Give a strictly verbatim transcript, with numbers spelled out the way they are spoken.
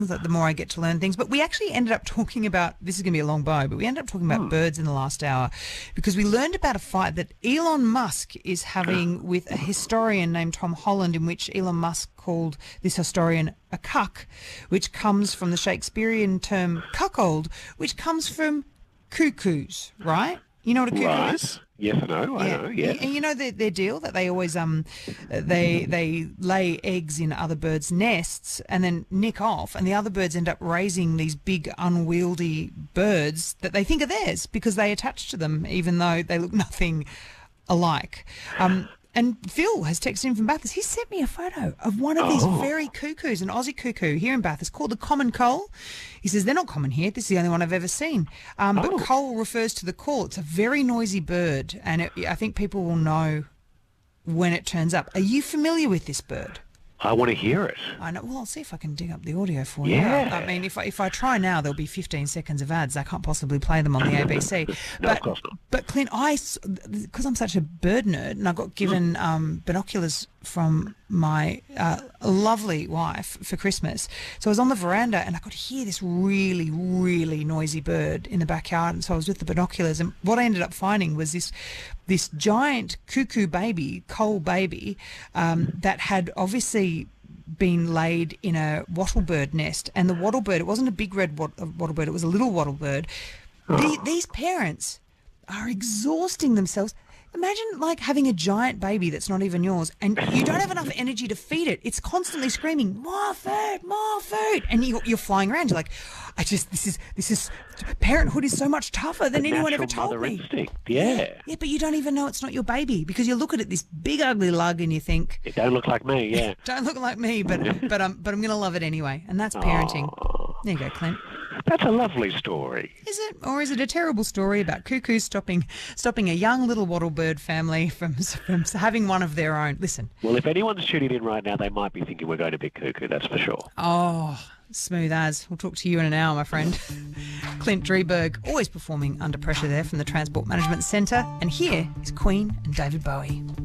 the more I get to learn things. But we actually ended up talking about, this is going to be a long bow, but we ended up talking about Hmm. birds in the last hour because we learned about a fight that Elon Musk is having with a historian named Tom Holland, in which Elon Musk called this historian a cuck, which comes from the Shakespearean term cuckold, which comes from cuckoos, right? You know what a cuckoo Right. is? Yes, I know. I know. Yes. And you know their, their deal that they always um they they lay eggs in other birds' nests and then nick off, and the other birds end up raising these big unwieldy birds that they think are theirs because they attach to them, even though they look nothing alike. Um, and Phil has texted in from Bathurst. He sent me a photo of one of these Oh. very cuckoos, an Aussie cuckoo here in Bathurst called the common cole. He says they're not common here. This is the only one I've ever seen. Um, Oh. But cole refers to the call. It's a very noisy bird, and it, I think people will know when it turns up. Are you familiar with this bird? I want to hear it. I know. Well, I'll see if I can dig up the audio for Yeah. you. I mean, if I, if I try now, there'll be fifteen seconds of ads. I can't possibly play them on the A B C. No, but, of course not. But Clint, I, because I'm such a bird nerd, and I got given um, binoculars from my uh, lovely wife for Christmas. So I was on the veranda and I could hear this really, really noisy bird in the backyard. And so I was with the binoculars, and what I ended up finding was this this giant cuckoo baby, coal baby, um, that had obviously been laid in a wattlebird nest. And the wattlebird, it wasn't a big red wat- wattlebird, it was a little wattlebird. The, these parents are exhausting themselves. Imagine like having a giant baby that's not even yours, and you don't have enough energy to feed it. It's constantly screaming, "More food, more food," and you, you're flying around. You're like, "I just this is this is parenthood is so much tougher than The anyone natural ever told mother me." instinct. Yeah. Yeah, but you don't even know it's not your baby because you look at it, this big ugly lug, and you think, It don't look like me. Yeah. "Don't look like me," but but um but I'm gonna love it anyway, and that's parenting. Oh, There you go, Clint. that's a lovely story. Is it, or is it a terrible story about cuckoos stopping stopping a young little wattlebird family from from having one of their own? Listen, Well, if anyone's tuning in right now, they might be thinking we're going to Big Cuckoo, that's for sure. oh, smooth as. We'll talk to you in an hour, my friend. Clint Drieberg, always performing under pressure there from the Transport Management Centre, and here is Queen and David Bowie.